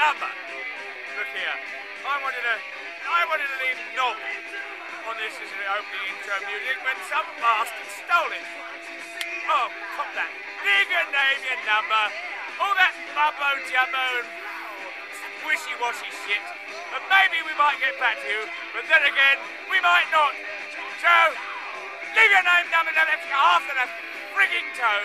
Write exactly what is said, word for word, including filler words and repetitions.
number. Look here, I wanted to, I wanted to leave Knob on this as an opening intro music when some bastard stole it. Oh, cop that. Leave your name, your number, all that mumbo jumbo and wishy-washy shit. And maybe we might get back to you, but then again, we might not. So, leave your name, number, and let's go after the frigging toe.